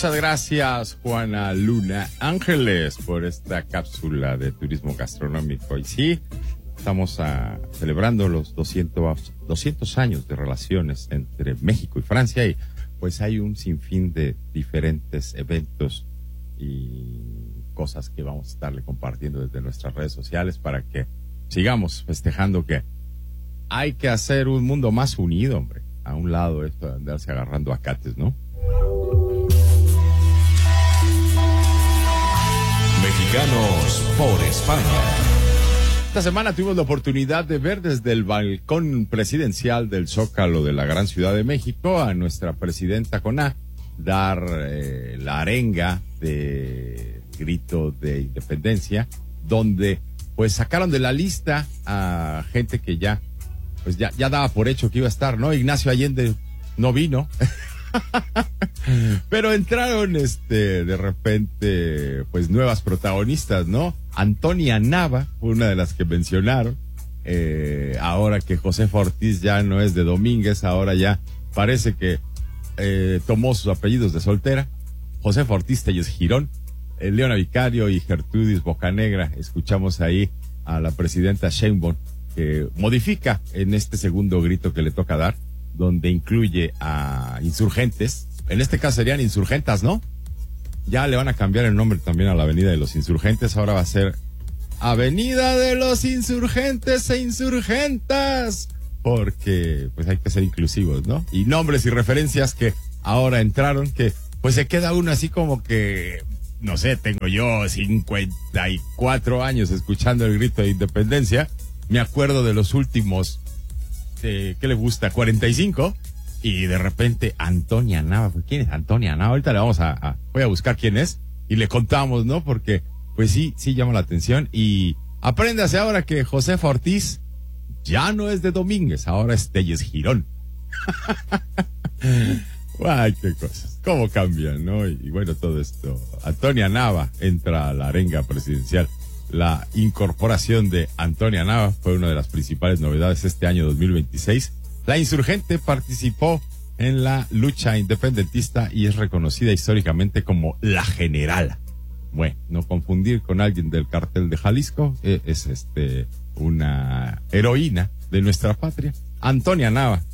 Muchas gracias, Juana Luna Ángeles, por esta cápsula de turismo gastronómico. Y sí, estamos celebrando los 200 años de relaciones entre México y Francia, y pues hay un sinfín de diferentes eventos y cosas que vamos a estarle compartiendo desde nuestras redes sociales para que sigamos festejando que hay que hacer un mundo más unido, hombre. A un lado esto de andarse agarrando acates, ¿no? Mexicanos por España. Esta semana tuvimos la oportunidad de ver desde el balcón presidencial del Zócalo de la gran Ciudad de México a nuestra presidenta con A dar la arenga de grito de independencia, donde pues sacaron de la lista a gente que ya daba por hecho que iba a estar, ¿no? Ignacio Allende no vino. Pero entraron de repente pues nuevas protagonistas, ¿no? Antonia Nava fue una de las que mencionaron. Ahora que Josefa Ortiz ya no es de Domínguez, ahora ya parece que tomó sus apellidos de soltera. Josefa Ortiz Telles Girón, Leona Vicario y Gertrudis Bocanegra. Escuchamos ahí a la presidenta Sheinbaum, que modifica en este segundo grito que le toca dar, donde incluye a insurgentes. En este caso serían insurgentas, ¿no? Ya le van a cambiar el nombre también a la Avenida de los Insurgentes. Ahora va a ser Avenida de los Insurgentes e Insurgentas, porque pues hay que ser inclusivos, ¿no? Y nombres y referencias que ahora entraron, que pues se queda uno así como que, no sé, tengo yo 54 años escuchando el grito de independencia. Me acuerdo de los últimos, ¿qué le gusta? 45, y de repente Antonia Nava. ¿Quién es Antonia Nava? Ahorita le voy a buscar quién es y le contamos, ¿no? Porque pues sí llama la atención. Y apréndase ahora que Josefa Ortiz ya no es de Domínguez, ahora es Telles Girón. Ay, qué cosas, cómo cambian, ¿no? Y bueno, todo esto. Antonia Nava entra a la arenga presidencial. La incorporación de Antonia Nava fue una de las principales novedades este año 2026. La insurgente participó en la lucha independentista y es reconocida históricamente como la generala. Bueno, no confundir con alguien del cártel de Jalisco, es una heroína de nuestra patria, Antonia Nava.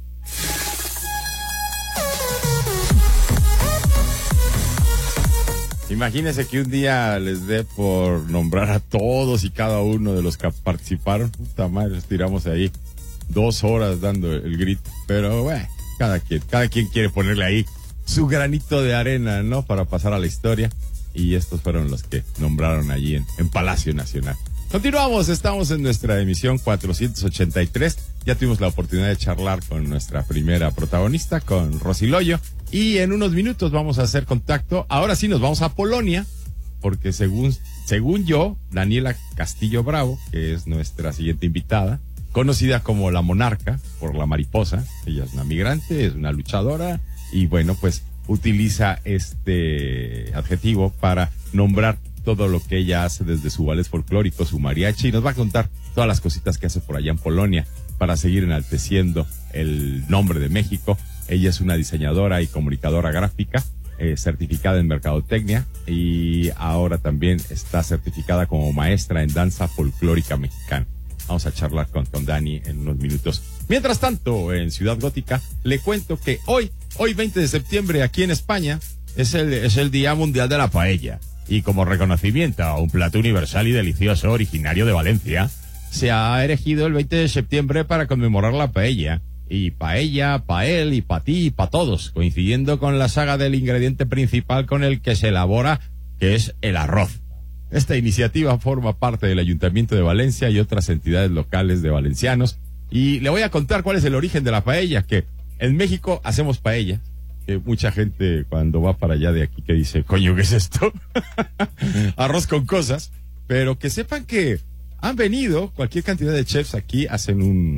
Imagínense que un día les dé por nombrar a todos y cada uno de los que participaron. Puta madre, estiramos ahí 2 horas dando el grito. Pero bueno, cada quien quiere ponerle ahí su granito de arena, ¿no? Para pasar a la historia. Y estos fueron los que nombraron allí en Palacio Nacional. Continuamos, estamos en nuestra emisión 483. Ya tuvimos la oportunidad de charlar con nuestra primera protagonista, con Rosy Loyo. Y en unos minutos vamos a hacer contacto. Ahora sí nos vamos a Polonia, porque según yo, Daniela Castillo Bravo, que es nuestra siguiente invitada, conocida como la Monarca por la mariposa. Ella es una migrante, es una luchadora y bueno, pues utiliza este adjetivo para nombrar todo lo que ella hace desde su ballet folclórico, su mariachi, y nos va a contar todas las cositas que hace por allá en Polonia para seguir enalteciendo el nombre de México. Ella es una diseñadora y comunicadora gráfica, certificada en mercadotecnia, y ahora también está certificada como maestra en danza folclórica mexicana. Vamos a charlar con Dani en unos minutos. Mientras tanto, en Ciudad Gótica, le cuento que hoy 20 de septiembre, aquí en España, es el Día Mundial de la Paella. Y como reconocimiento a un plato universal y delicioso originario de Valencia, se ha erigido el 20 de septiembre para conmemorar la paella. Y pa' ella, pa' él, y pa' ti, y pa' todos, coincidiendo con la saga del ingrediente principal con el que se elabora, que es el arroz. Esta iniciativa forma parte del Ayuntamiento de Valencia y otras entidades locales de valencianos. Y le voy a contar cuál es el origen de la paella, que en México hacemos paella. Que mucha gente cuando va para allá de aquí que dice, coño, ¿qué es esto? Arroz con cosas. Pero que sepan que han venido cualquier cantidad de chefs aquí, hacen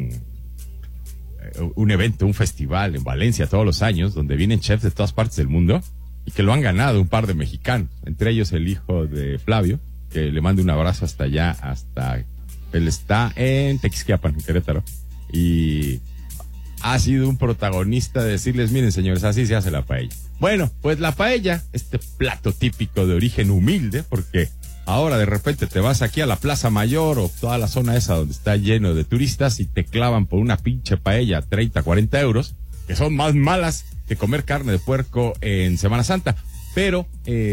un evento, un festival en Valencia todos los años, donde vienen chefs de todas partes del mundo y que lo han ganado un par de mexicanos, entre ellos el hijo de Flavio, que le mando un abrazo hasta allá, él está en Tequisquiapan, en Querétaro, y ha sido un protagonista de decirles, miren señores, así se hace la paella. Bueno, pues la paella, este plato típico de origen humilde, porque ahora de repente te vas aquí a la Plaza Mayor o toda la zona esa donde está lleno de turistas y te clavan por una pinche paella 30, 40 euros, que son más malas que comer carne de puerco en Semana Santa. Pero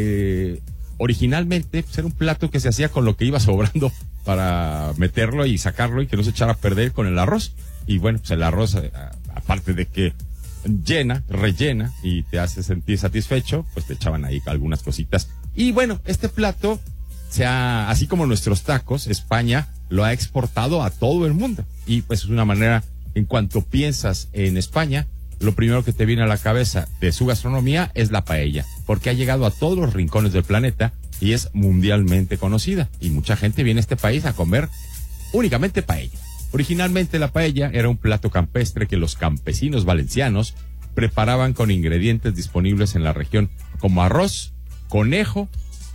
originalmente pues, era un plato que se hacía con lo que iba sobrando para meterlo y sacarlo y que no se echara a perder con el arroz. Y bueno, pues el arroz, aparte de que rellena y te hace sentir satisfecho, pues te echaban ahí algunas cositas. Y bueno, este plato, así como nuestros tacos, España lo ha exportado a todo el mundo. Y pues es una manera, en cuanto piensas en España, lo primero que te viene a la cabeza de su gastronomía es la paella, porque ha llegado a todos los rincones del planeta y es mundialmente conocida. Y mucha gente viene a este país a comer únicamente paella. Originalmente la paella era un plato campestre que los campesinos valencianos preparaban con ingredientes disponibles en la región, como arroz, conejo,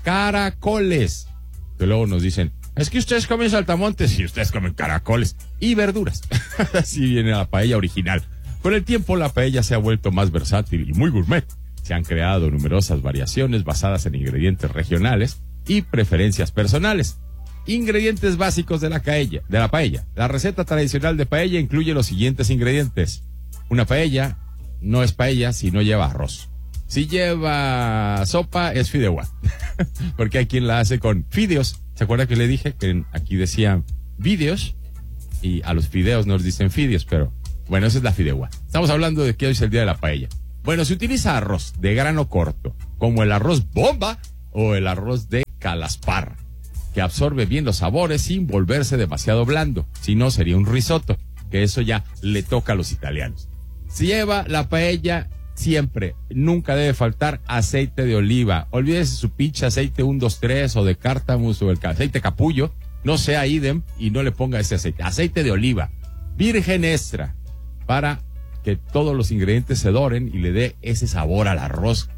caracoles. Que luego nos dicen, es que ustedes comen saltamontes y ustedes comen caracoles y verduras. Así viene la paella original. Con el tiempo la paella se ha vuelto más versátil y muy gourmet. Se han creado numerosas variaciones basadas en ingredientes regionales y preferencias personales. Ingredientes básicos de la paella. La receta tradicional de paella incluye los siguientes ingredientes. Una paella no es paella si no lleva arroz. Si lleva sopa es fideuá. Porque hay quien la hace con fideos. ¿Se acuerda que le dije que aquí decían videos? Y a los fideos nos dicen fideos, pero bueno, esa es la fideuá. Estamos hablando de que hoy es el día de la paella. Bueno, se utiliza arroz de grano corto, como el arroz bomba o el arroz de calasparra, que absorbe bien los sabores sin volverse demasiado blando. Si no, sería un risotto, que eso ya le toca a los italianos. Se lleva la paella siempre, nunca debe faltar aceite de oliva. Olvídese su pinche aceite 123 o de cártamus o el aceite capullo. No sea idem y no le ponga ese aceite. Aceite de oliva, virgen extra, para que todos los ingredientes se doren y le dé ese sabor al arroz,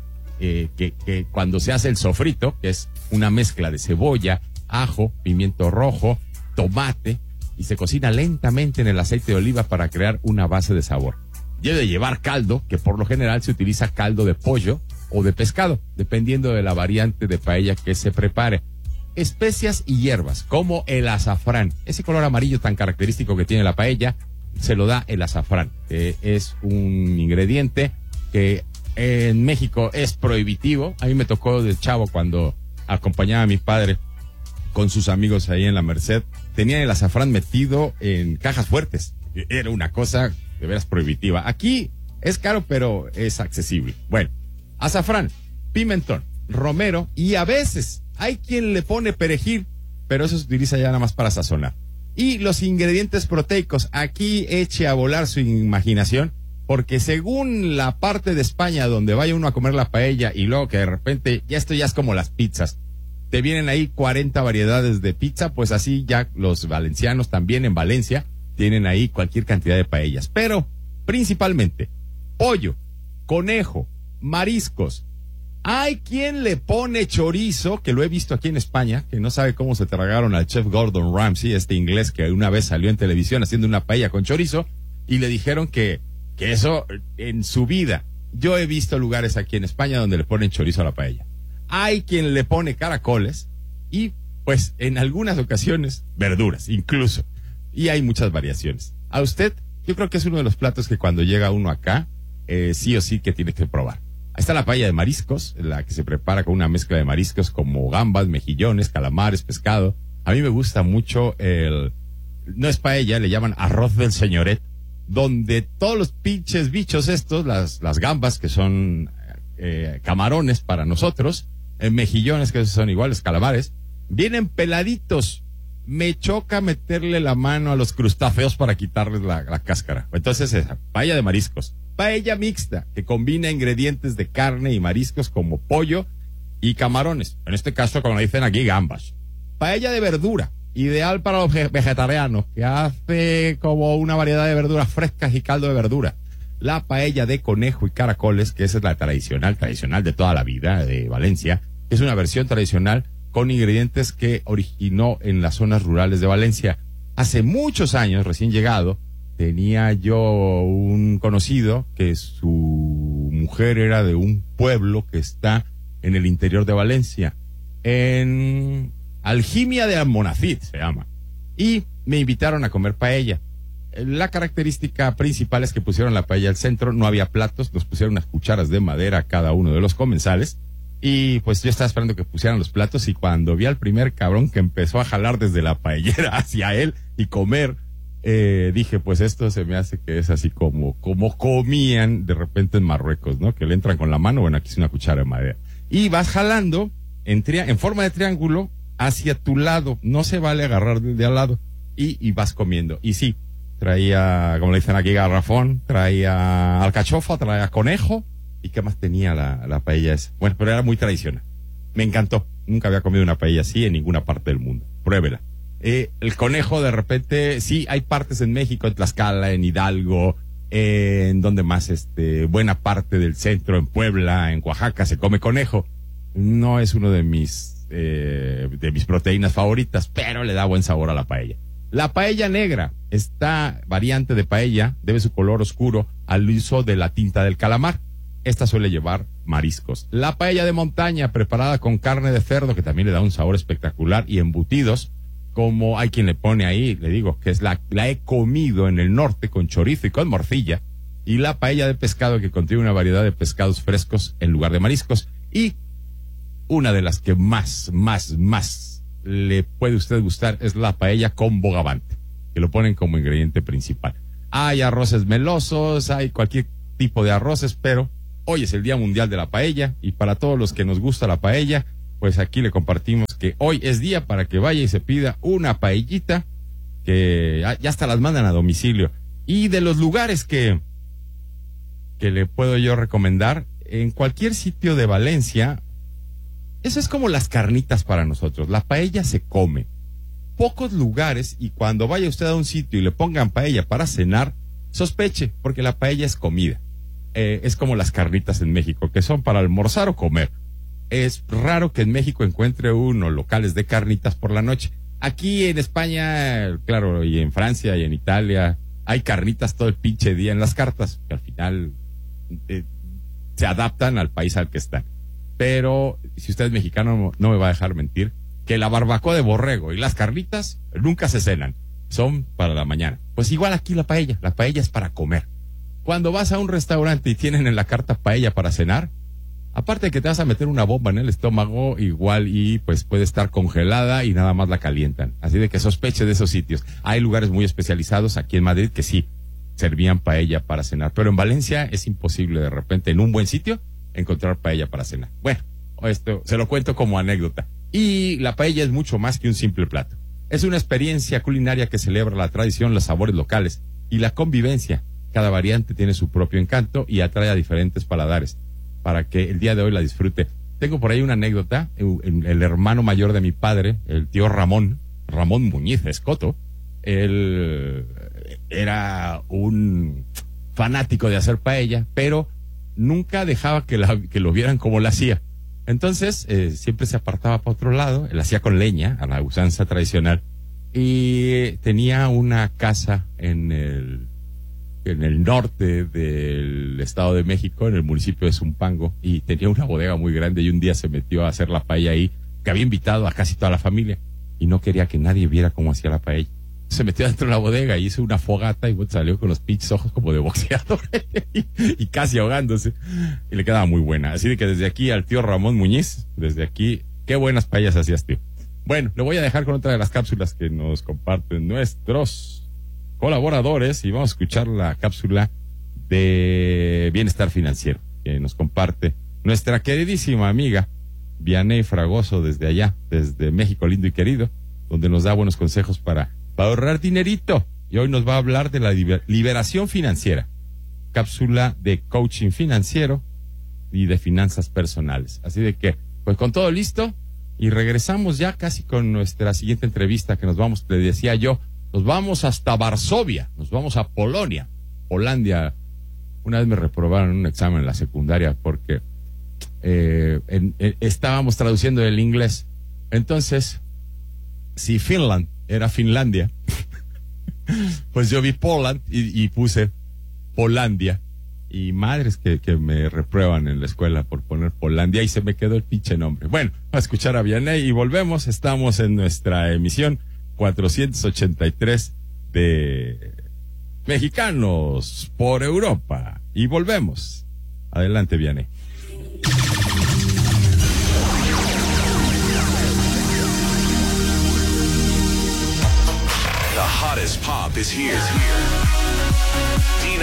que cuando se hace el sofrito, que es una mezcla de cebolla, ajo, pimiento rojo, tomate, y se cocina lentamente en el aceite de oliva para crear una base de sabor. Debe llevar caldo, que por lo general se utiliza caldo de pollo o de pescado, dependiendo de la variante de paella que se prepare. Especias y hierbas, como el azafrán, ese color amarillo tan característico que tiene la paella, se lo da el azafrán, que es un ingrediente que en México es prohibitivo. A mí me tocó de chavo cuando acompañaba a mi padre con sus amigos ahí en la Merced, tenían el azafrán metido en cajas fuertes. Era una cosa de veras prohibitiva. Aquí es caro, pero es accesible. Bueno, azafrán, pimentón, romero y a veces hay quien le pone perejil, pero eso se utiliza ya nada más para sazonar. Y los ingredientes proteicos, aquí eche a volar su imaginación, porque según la parte de España donde vaya uno a comer la paella y luego que de repente esto ya es como las pizzas, te vienen ahí 40 variedades de pizza, pues así ya los valencianos también en Valencia tienen ahí cualquier cantidad de paellas. Pero principalmente pollo, conejo, mariscos. Hay quien le pone chorizo, que lo he visto aquí en España, que no sabe cómo se tragaron al chef Gordon Ramsay, este inglés que una vez salió en televisión haciendo una paella con chorizo, y le dijeron que eso en su vida. Yo he visto lugares aquí en España donde le ponen chorizo a la paella. Hay quien le pone caracoles y, pues, en algunas ocasiones, verduras, incluso. Y hay muchas variaciones. A usted, yo creo que es uno de los platos que cuando llega uno acá, sí o sí que tiene que probar. Ahí está la paella de mariscos, la que se prepara con una mezcla de mariscos como gambas, mejillones, calamares, pescado. A mí me gusta mucho no es paella, le llaman arroz del señoret, donde todos los pinches bichos estos, las gambas que son camarones para nosotros, mejillones que son iguales, calamares, vienen peladitos. Me choca meterle la mano a los crustáceos para quitarles la cáscara. Entonces esa, paella de mariscos. Paella mixta, que combina ingredientes de carne y mariscos como pollo y camarones. En este caso, como dicen aquí, gambas. Paella de verdura, ideal para los vegetarianos, que hace como una variedad de verduras frescas y caldo de verdura. La paella de conejo y caracoles, que esa es la tradicional de toda la vida de Valencia, es una versión tradicional con ingredientes que originó en las zonas rurales de Valencia. Hace muchos años, recién llegado, tenía yo un conocido que su mujer era de un pueblo que está en el interior de Valencia, en Algimia de Almonacid se llama, y me invitaron a comer paella. La característica principal es que pusieron la paella al centro, no había platos, nos pusieron unas cucharas de madera a cada uno de los comensales, y pues yo estaba esperando que pusieran los platos, y cuando vi al primer cabrón que empezó a jalar desde la paellera hacia él y comer, dije, pues esto se me hace que es así como comían de repente en Marruecos, ¿no? Que le entran con la mano, bueno, aquí es una cuchara de madera. Y vas jalando en forma de triángulo hacia tu lado, no se vale agarrar de al lado, y vas comiendo. Y sí, traía, como le dicen aquí, garrafón, traía alcachofa, traía conejo, ¿y qué más tenía la paella esa? Bueno, pero era muy tradicional. Me encantó. Nunca había comido una paella así en ninguna parte del mundo. Pruébela. El conejo, de repente, sí, hay partes en México, en Tlaxcala, en Hidalgo, en donde más, buena parte del centro, en Puebla, en Oaxaca, se come conejo. No es uno de mis proteínas favoritas, pero le da buen sabor a la paella. La paella negra, esta variante de paella, debe su color oscuro al uso de la tinta del calamar. Esta suele llevar mariscos. La paella de montaña, preparada con carne de cerdo, que también le da un sabor espectacular, y embutidos, como hay quien le pone ahí, le digo, que es la he comido en el norte con chorizo y con morcilla, y la paella de pescado, que contiene una variedad de pescados frescos en lugar de mariscos, y una de las que más le puede usted gustar es la paella con bogavante, que lo ponen como ingrediente principal. Hay arroces melosos, hay cualquier tipo de arroces, pero hoy es el Día Mundial de la Paella, y para todos los que nos gusta la paella, pues aquí le compartimos que hoy es día para que vaya y se pida una paellita, que ya hasta las mandan a domicilio. Y de los lugares que le puedo yo recomendar, en cualquier sitio de Valencia, eso es como las carnitas para nosotros. La paella se come. Pocos lugares, y cuando vaya usted a un sitio y le pongan paella para cenar, sospeche, porque la paella es comida. Es como las carnitas en México, que son para almorzar o comer. Es raro que en México encuentre uno locales de carnitas por la noche. Aquí en España, claro, y en Francia y en Italia, hay carnitas todo el pinche día en las cartas, que al final se adaptan al país al que están. Pero si usted es mexicano, no me va a dejar mentir, que la barbacoa de borrego y las carnitas nunca se cenan, son para la mañana. Pues igual aquí la paella es para comer. Cuando vas a un restaurante y tienen en la carta paella para cenar, aparte de que te vas a meter una bomba en el estómago, igual y pues puede estar congelada y nada más la calientan. Así de que sospeche de esos sitios. Hay lugares muy especializados aquí en Madrid que sí servían paella para cenar, pero en Valencia es imposible de repente en un buen sitio encontrar paella para cenar. Bueno, esto se lo cuento como anécdota. Y la paella es mucho más que un simple plato. Es una experiencia culinaria que celebra la tradición, los sabores locales y la convivencia. Cada variante tiene su propio encanto y atrae a diferentes paladares para que el día de hoy la disfrute. Tengo por ahí una anécdota. El hermano mayor de mi padre, el tío Ramón Muñiz Escoto, él era un fanático de hacer paella, pero nunca dejaba que lo vieran como la hacía. Entonces, siempre se apartaba para otro lado, él hacía con leña, a la usanza tradicional, y tenía una casa en el norte del Estado de México, en el municipio de Zumpango, y tenía una bodega muy grande, y un día se metió a hacer la paella ahí, que había invitado a casi toda la familia, y no quería que nadie viera cómo hacía la paella. Se metió dentro de la bodega y hizo una fogata y salió con los pinches ojos como de boxeador y casi ahogándose. Y le quedaba muy buena. Así de que desde aquí al tío Ramón Muñiz, desde aquí, qué buenas paellas hacías, tío. Bueno, le voy a dejar con otra de las cápsulas que nos comparten nuestros colaboradores, y vamos a escuchar la cápsula de bienestar financiero que nos comparte nuestra queridísima amiga Vianey Fragoso desde allá, desde México lindo y querido, donde nos da buenos consejos para ahorrar dinerito. Y hoy nos va a hablar de la liberación financiera, cápsula de coaching financiero y de finanzas personales. Así de que, pues con todo listo, y regresamos ya casi con nuestra siguiente entrevista, que le decía yo, nos vamos hasta Varsovia, nos vamos a Polonia, Holandia. Una vez me reprobaron un examen en la secundaria porque estábamos traduciendo el inglés. Entonces, si Finland era Finlandia, Pues yo vi Poland y puse Polandia. Y madres que me reprueban en la escuela por poner Polandia y se me quedó el pinche nombre. Bueno, a escuchar a Vianney y volvemos. Estamos en nuestra emisión 483 de Mexicanos por Europa. Y volvemos. Adelante, Vianney. The hottest pop is here.